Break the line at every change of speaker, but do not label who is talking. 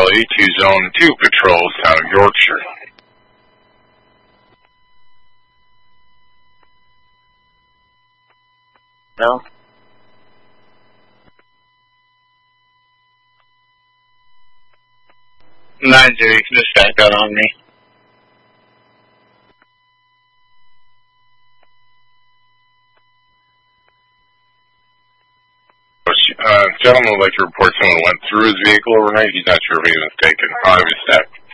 Charlie to Zone 2 patrols out of Yorkshire.
No. Not Jerry, you can just back out on me.
Gentleman would like to report someone went through his vehicle overnight. He's not sure if he was taken. I'll have his step.